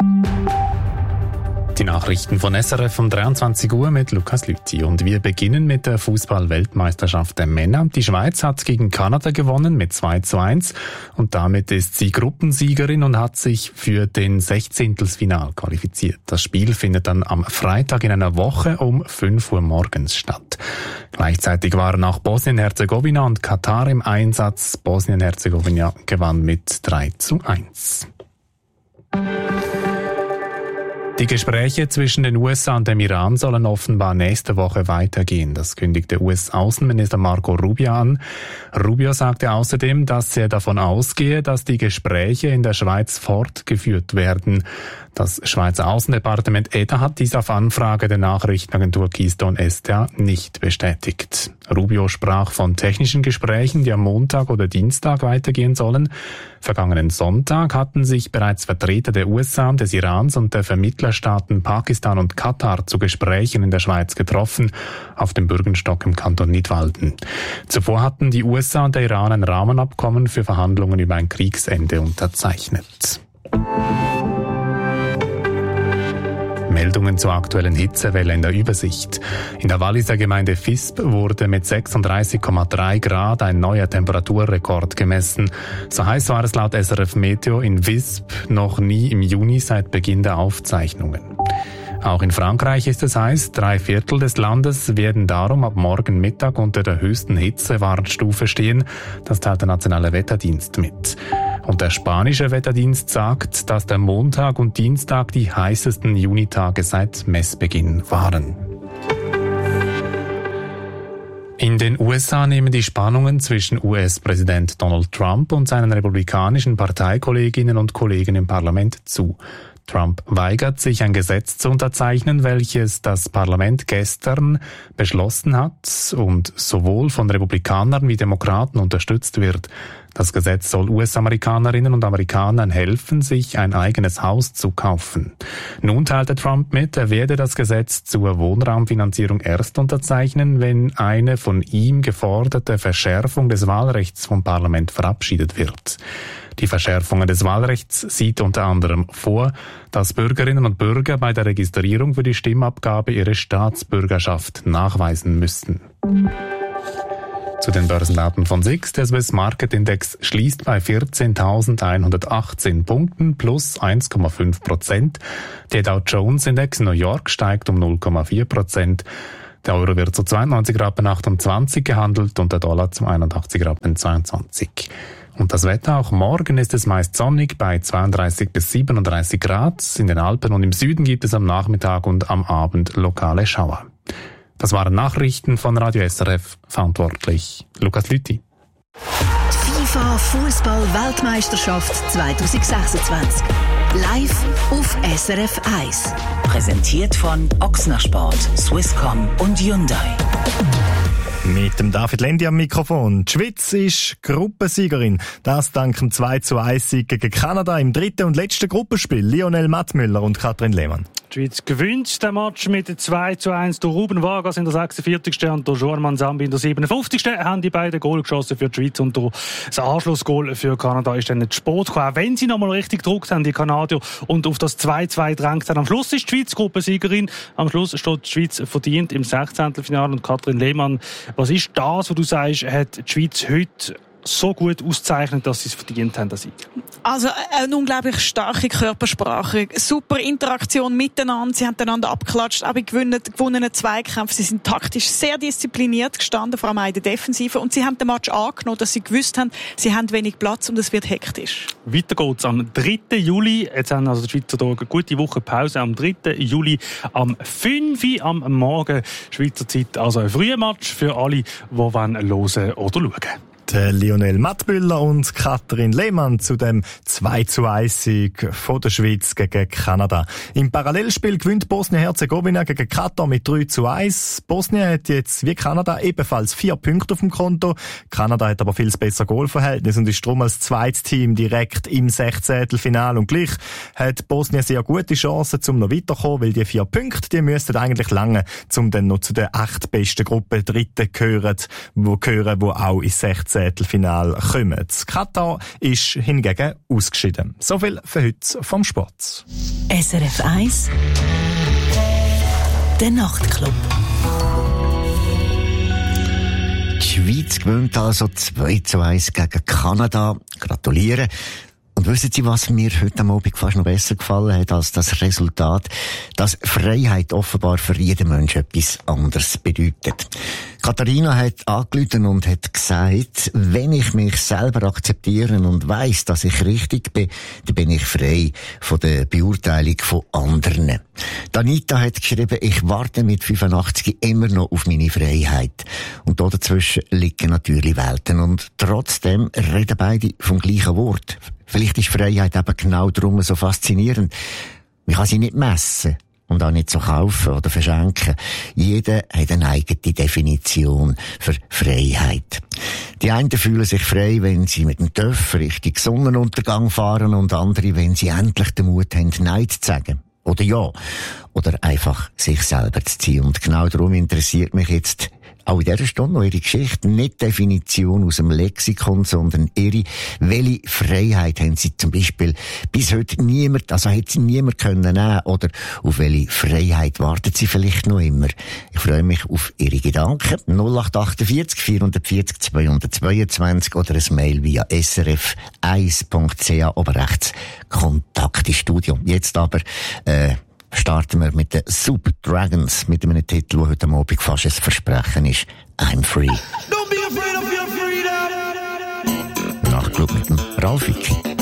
Die Nachrichten von SRF um 23 Uhr mit Lukas Lüthi. Und wir beginnen mit der Fußball-Weltmeisterschaft der Männer. Die Schweiz hat gegen Kanada gewonnen mit 2:1 und damit ist sie Gruppensiegerin und hat sich für den 16. qualifiziert. Das Spiel findet dann am Freitag in einer Woche um 5 Uhr morgens statt. Gleichzeitig waren auch Bosnien-Herzegowina und Katar im Einsatz. Bosnien-Herzegowina gewann mit 3:1. Die Gespräche zwischen den USA und dem Iran sollen offenbar nächste Woche weitergehen. Das kündigte US-Außenminister Marco Rubio an. Rubio sagte außerdem, dass er davon ausgehe, dass die Gespräche in der Schweiz fortgeführt werden. Das Schweizer Außendepartement ETA hat dies auf Anfrage der Nachrichtenagentur Keystone SDA nicht bestätigt. Rubio sprach von technischen Gesprächen, die am Montag oder Dienstag weitergehen sollen. Vergangenen Sonntag hatten sich bereits Vertreter der USA, des Irans und der Vermittlerstaaten Pakistan und Katar zu Gesprächen in der Schweiz getroffen, auf dem Bürgenstock im Kanton Nidwalden. Zuvor hatten die USA und der Iran ein Rahmenabkommen für Verhandlungen über ein Kriegsende unterzeichnet. Meldungen zur aktuellen Hitzewelle in der Übersicht. In der Walliser Gemeinde Visp wurde mit 36,3 Grad ein neuer Temperaturrekord gemessen. So heiß war es laut SRF Meteo in Visp noch nie im Juni seit Beginn der Aufzeichnungen. Auch in Frankreich ist es heiß. 3/4 des Landes werden darum ab morgen Mittag unter der höchsten Hitzewarnstufe stehen. Das teilt der Nationale Wetterdienst mit. Und der spanische Wetterdienst sagt, dass der Montag und Dienstag die heißesten Junitage seit Messbeginn waren. In den USA nehmen die Spannungen zwischen US-Präsident Donald Trump und seinen republikanischen Parteikolleginnen und Kollegen im Parlament zu. Trump weigert sich, ein Gesetz zu unterzeichnen, welches das Parlament gestern beschlossen hat und sowohl von Republikanern wie Demokraten unterstützt wird. Das Gesetz soll US-Amerikanerinnen und Amerikanern helfen, sich ein eigenes Haus zu kaufen. Nun teilte Trump mit, er werde das Gesetz zur Wohnraumfinanzierung erst unterzeichnen, wenn eine von ihm geforderte Verschärfung des Wahlrechts vom Parlament verabschiedet wird. Die Verschärfung des Wahlrechts sieht unter anderem vor, dass Bürgerinnen und Bürger bei der Registrierung für die Stimmabgabe ihre Staatsbürgerschaft nachweisen müssen. Zu den Börsendaten von SIX. Der Swiss Market Index schließt bei 14.118 Punkten plus 1,5%. Der Dow Jones Index New York steigt um 0,4%. Der Euro wird zu 92,28 gehandelt und der Dollar zu 81,22. Und das Wetter, auch morgen ist es meist sonnig bei 32 bis 37 Grad. In den Alpen und im Süden gibt es am Nachmittag und am Abend lokale Schauer. Das waren Nachrichten von Radio SRF, verantwortlich Lukas Lüthi. FIFA Fußball-Weltmeisterschaft 2026. Live auf SRF 1. Präsentiert von Ochsner Sport, Swisscom und Hyundai. Mit dem David Lendi am Mikrofon. Die Schweiz ist Gruppensiegerin. Das dank dem 2:1 gegen Kanada im dritten und letzten Gruppenspiel. Lionel Mattmüller und Katrin Lehmann. Die Schweiz gewinnt den Match mit 2:1 durch Ruben Vargas in der 46. und durch Joan Zambi in der 57. haben die beiden Goal geschossen für die Schweiz und das Anschlussgoal für Kanada ist dann nicht Sport gekommen. Auch wenn sie nochmal richtig gedruckt haben, die Kanadier, und auf das 2:2 drängt haben. Am Schluss ist die Schweiz Gruppensiegerin. Am Schluss steht die Schweiz verdient im 16. Finale. Und Katrin Lehmann, was ist das, was du sagst, hat die Schweiz heute so gut auszeichnet, dass sie es verdient haben, das Sieg? Also eine unglaublich starke Körpersprache, super Interaktion miteinander, sie haben einander abgeklatscht, aber gewonnenen Zweikämpfe, sie sind taktisch sehr diszipliniert gestanden, vor allem auch in der Defensive, und sie haben den Match angenommen, dass sie gewusst haben, sie haben wenig Platz und es wird hektisch. Weiter geht's am 3. Juli, jetzt haben also die Schweizer Tage eine gute Woche Pause, am 3. Juli am 5 Uhr am Morgen Schweizer Zeit, also ein früher Match für alle, die hören oder schauen. Lionel Mattmüller und Katrin Lehmann zu dem 2:1 von der Schweiz gegen Kanada. Im Parallelspiel gewinnt Bosnien-Herzegowina gegen Katar mit 3:1. Bosnien hat jetzt wie Kanada ebenfalls 4 Punkte auf dem Konto. Kanada hat aber viel besser Goalverhältnis und ist darum als zweites Team direkt im 16. Finale. Und gleich hat Bosnien sehr gute Chancen, um noch weiterzukommen, weil die 4 Punkte, die müssten eigentlich lange, um dann noch zu der 8 besten Gruppe Dritten gehören, wo auch ins 16. Achtelfinale kommen. Katar ist hingegen ausgeschieden. So viel für heute vom Sport. SRF 1 Der Nachtclub. Die Schweiz gewinnt also 2:1 gegen Kanada. Gratulieren. Und wissen Sie, was mir heute am Abend fast noch besser gefallen hat als das Resultat? Dass Freiheit offenbar für jeden Menschen etwas anderes bedeutet. Katharina hat angerufen und hat gesagt, wenn ich mich selber akzeptiere und weiss, dass ich richtig bin, dann bin ich frei von der Beurteilung von anderen. Anita hat geschrieben, ich warte mit 85 immer noch auf meine Freiheit. Und da dazwischen liegen natürlich Welten. Und trotzdem reden beide vom gleichen Wort. Vielleicht ist Freiheit eben genau darum so faszinierend. Man kann sie nicht messen und auch nicht so kaufen oder verschenken. Jeder hat eine eigene Definition für Freiheit. Die einen fühlen sich frei, wenn sie mit dem TÜV Richtung Sonnenuntergang fahren und andere, wenn sie endlich den Mut haben, Nein zu sagen. Oder ja. Oder einfach sich selber zu ziehen. Und genau darum interessiert mich jetzt auch in dieser Stunde noch Ihre Geschichte, nicht die Definition aus dem Lexikon, sondern Ihre. Welche Freiheit haben Sie zum Beispiel bis heute niemand, also hat Sie niemand können nehmen, oder auf welche Freiheit warten Sie vielleicht noch immer? Ich freue mich auf Ihre Gedanken. 0848 440 222 oder ein Mail via srf1.ch, oben rechts Kontakt ins Studio. Jetzt aber, starten wir mit den Super Dragons, mit einem Titel, der heute Abend fast ein Versprechen ist. I'm free. Don't be afraid of your freedom. Nachtclub mit dem Ralf Wicki.